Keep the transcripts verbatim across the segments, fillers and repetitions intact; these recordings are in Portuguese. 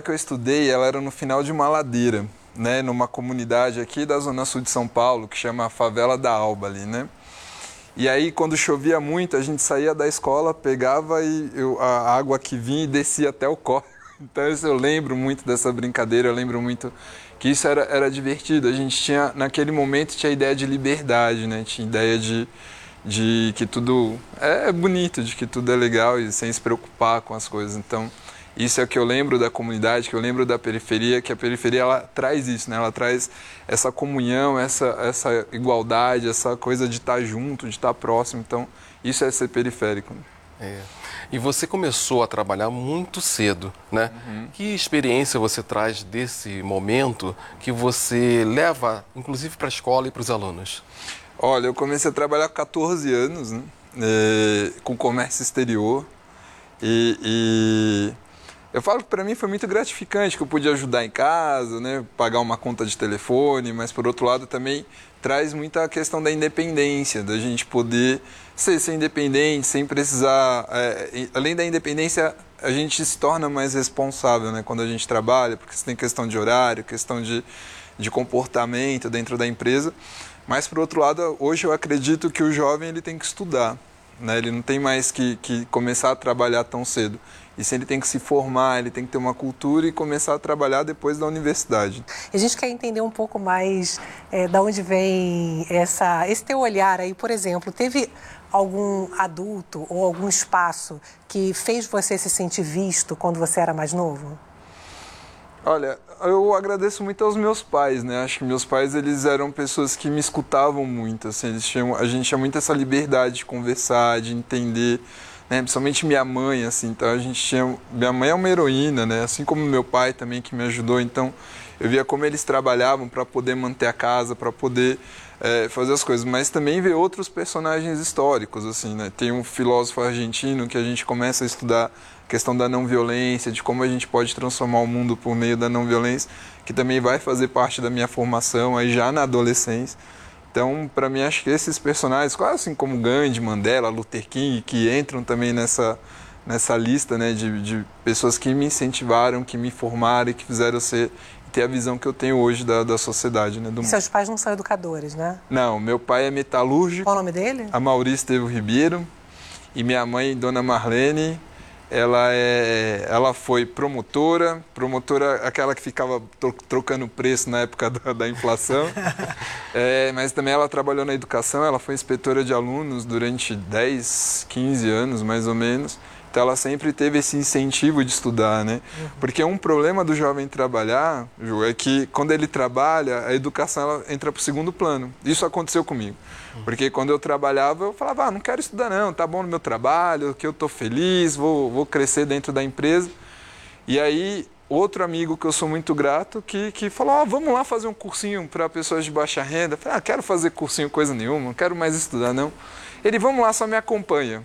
que eu estudei, ela era no final de uma ladeira, né, numa comunidade aqui da Zona Sul de São Paulo, que chama Favela da Alba ali, né? E aí, quando chovia muito, a gente saía da escola, pegava e eu, a água que vinha e descia até o córrego. Então, isso eu lembro muito dessa brincadeira, eu lembro muito que isso era, era divertido. A gente tinha, naquele momento, tinha a ideia de liberdade, né? Tinha ideia de, de que tudo é bonito, de que tudo é legal e sem se preocupar com as coisas. Então, isso é o que eu lembro da comunidade, que eu lembro da periferia, que a periferia ela traz isso, né? Ela traz essa comunhão, essa, essa igualdade, essa coisa de estar junto, de estar próximo. Então, isso é ser periférico. É. E você começou a trabalhar muito cedo, né? Uhum. Que experiência você traz desse momento que você leva, inclusive, para a escola e para os alunos? Olha, eu comecei a trabalhar com quatorze anos, né? É, com comércio exterior e... e... eu falo que para mim foi muito gratificante, que eu pude ajudar em casa, né, pagar uma conta de telefone, mas por outro lado também traz muita questão da independência, da gente poder ser, ser independente, sem precisar... É, além da independência, a gente se torna mais responsável, né, quando a gente trabalha, porque você tem questão de horário, questão de, de comportamento dentro da empresa. Mas por outro lado, hoje eu acredito que o jovem ele tem que estudar, né, ele não tem mais que, que começar a trabalhar tão cedo. Isso ele tem que se formar, ele tem que ter uma cultura e começar a trabalhar depois da universidade. A gente quer entender um pouco mais é, de onde vem essa, esse teu olhar aí, por exemplo. Teve algum adulto ou algum espaço que fez você se sentir visto quando você era mais novo? Olha, eu agradeço muito aos meus pais, né? Acho que meus pais, eles eram pessoas que me escutavam muito, assim, eles tinham, a gente tinha muito essa liberdade de conversar, de entender, né? Principalmente minha mãe, assim, então a gente tinha... Minha mãe é uma heroína, né? Assim como meu pai também, que me ajudou, então eu via como eles trabalhavam para poder manter a casa, para poder é, fazer as coisas, mas também ver outros personagens históricos, assim, né? Tem um filósofo argentino que a gente começa a estudar a questão da não violência, de como a gente pode transformar o mundo por meio da não violência, que também vai fazer parte da minha formação aí já na adolescência. Então, para mim, acho que esses personagens, quase assim como Gandhi, Mandela, Luther King, que entram também nessa, nessa lista, né, de, de pessoas que me incentivaram, que me formaram e que fizeram ser, ter a visão que eu tenho hoje da, da sociedade, né, do mundo. Seus pais não são educadores, né? Não, meu pai é metalúrgico. Qual o nome dele? Amaury Estevo Ribeiro. E minha mãe, Dona Marlene, ela, é, ela foi promotora, promotora aquela que ficava trocando preço na época da, da inflação, é, mas também ela trabalhou na educação, ela foi inspetora de alunos durante dez, quinze anos, mais ou menos. Então ela sempre teve esse incentivo de estudar, né? Uhum. Porque um problema do jovem trabalhar, Ju, é que quando ele trabalha, a educação ela entra para o segundo plano. Isso aconteceu comigo. Uhum. Porque quando eu trabalhava, eu falava, ah, não quero estudar não, tá bom no meu trabalho, que eu tô feliz, vou, vou crescer dentro da empresa. E aí, outro amigo que eu sou muito grato, que, que falou, ah, vamos lá fazer um cursinho para pessoas de baixa renda. Eu falei, ah, quero fazer cursinho coisa nenhuma, não quero mais estudar não. Ele, vamos lá, só me acompanha.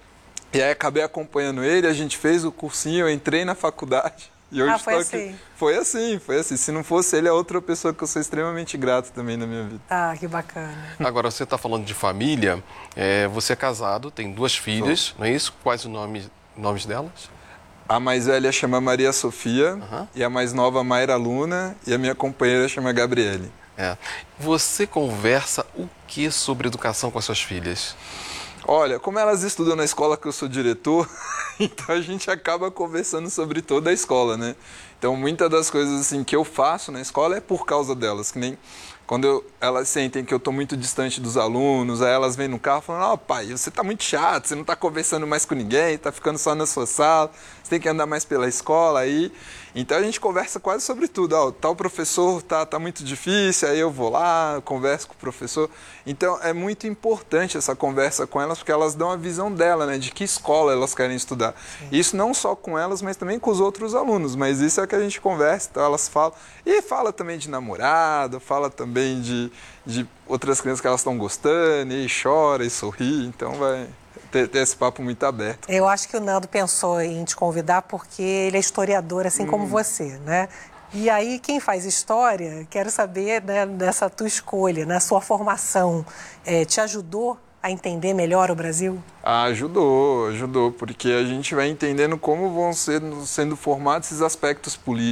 E aí acabei acompanhando ele, a gente fez o cursinho, eu entrei na faculdade. E hoje ah, foi estou assim? Aqui. Foi assim, foi assim. Se não fosse ele, é outra pessoa que eu sou extremamente grato também na minha vida. Ah, que bacana. Agora, você está falando de família, é, você é casado, tem duas filhas, sou. Não é isso? Quais os nomes, nomes delas? A mais velha chama Maria Sofia, uhum. e a mais nova Mayra Luna, e a minha companheira chama Gabriele. É. Você conversa o que sobre educação com as suas filhas? Olha, como elas estudam na escola que eu sou diretor, então a gente acaba conversando sobre toda a escola, né? Então, muitas das coisas assim que eu faço na escola é por causa delas, que nem quando eu, elas sentem que eu estou muito distante dos alunos, aí elas vêm no carro falando, ó, oh, pai, você está muito chato, você não está conversando mais com ninguém, está ficando só na sua sala, você tem que andar mais pela escola aí. Então a gente conversa quase sobre tudo, ó, tal professor tá, tá muito difícil, aí eu vou lá, converso com o professor. Então é muito importante essa conversa com elas, porque elas dão a visão dela, né, de que escola elas querem estudar. Sim. Isso não só com elas, mas também com os outros alunos, mas isso é que a gente conversa, então elas falam. E fala também de namorado, fala também de, de outras crianças que elas estão gostando, e chora e sorri, então vai... Ter, ter esse papo muito aberto. Eu acho que o Nando pensou em te convidar porque ele é historiador, assim hum. como você, né? E aí, quem faz história, quero saber, né, dessa tua escolha, na sua formação, é, te ajudou a entender melhor o Brasil? Ah, ajudou, ajudou, porque a gente vai entendendo como vão sendo, sendo formados esses aspectos políticos.